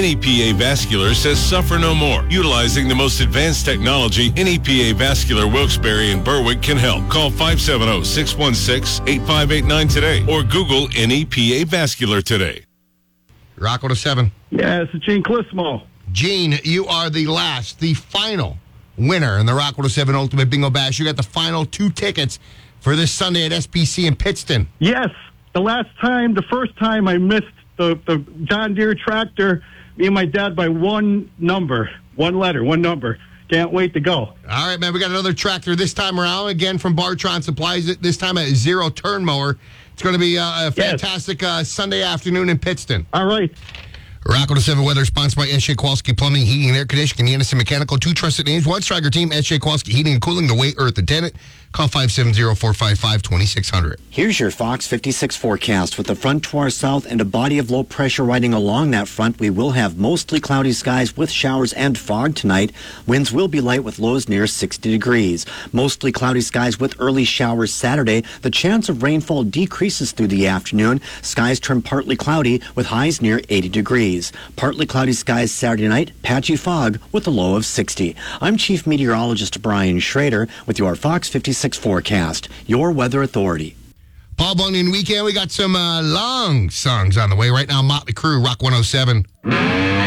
NEPA Vascular says suffer no more. Utilizing the most advanced technology, NEPA Vascular Wilkes-Barre and Berwick can help. Call 570-616-8589 today or Google NEPA Vascular today. Rock 107. Yeah, it's Gene Clismo. Gene, you are the final winner in the Rock 107 Ultimate Bingo Bash. You got the final 2 tickets for this Sunday at SPC in Pittston. Yes, the first time I missed the John Deere tractor, me and my dad by one number. Can't wait to go. All right, man, we got another tractor this time around, again from Bartron Supplies, this time a zero-turn mower. It's going to be a fantastic Sunday afternoon in Pittston. All right. Rock 107 weather sponsored by S.J. Kowalski Plumbing, Heating, and Air Conditioning, and Anderson Mechanical. 2 trusted names, 1 striker team, S.J. Kowalski Heating and Cooling, the way Earth attendant. Call 570-455-2600. Here's your Fox 56 forecast. With the front to our south and a body of low pressure riding along that front, we will have mostly cloudy skies with showers and fog tonight. Winds will be light with lows near 60 degrees. Mostly cloudy skies with early showers Saturday. The chance of rainfall decreases through the afternoon. Skies turn partly cloudy with highs near 80 degrees. Partly cloudy skies Saturday night, patchy fog with a low of 60. I'm Chief Meteorologist Brian Schrader with your Fox 56 forecast, your weather authority. Paul Bunyan weekend, we got some long songs on the way right now. Motley Crue, Rock 107.